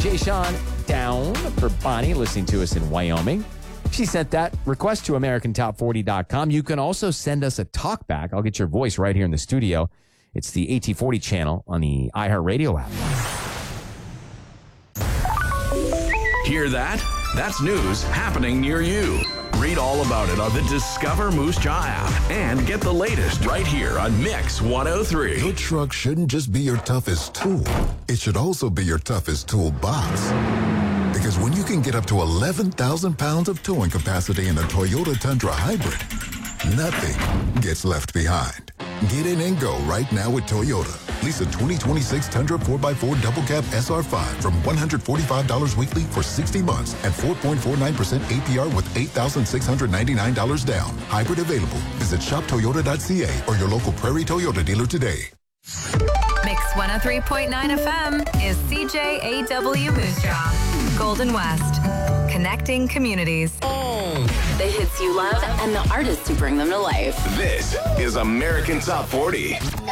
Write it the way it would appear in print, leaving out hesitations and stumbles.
Jay Sean down for Bonnie listening to us in Wyoming. She sent that request to AmericanTop40.com. You can also send us a talkback. I'll get your voice right here in the studio. It's the AT40 channel on the iHeartRadio app. Hear that? That's news happening near you. Read all about it on the Discover Moose Jaw app and get the latest right here on Mix 103. Your truck shouldn't just be your toughest tool. It should also be your toughest toolbox. Because when you can get up to 11,000 pounds of towing capacity in a Toyota Tundra Hybrid, nothing gets left behind. Get in and go right now with Toyota. Lease a 2026 Tundra 4x4 Double Cab SR5 from $145 weekly for 60 months at 4.49% APR with $8,699 down. Hybrid available. Visit shoptoyota.ca or your local Prairie Toyota dealer today. Mix 103.9 FM is CJAW Moose Jaw. Golden West. Connecting communities. The hits you love and the artists who bring them to life. This is American Top 40.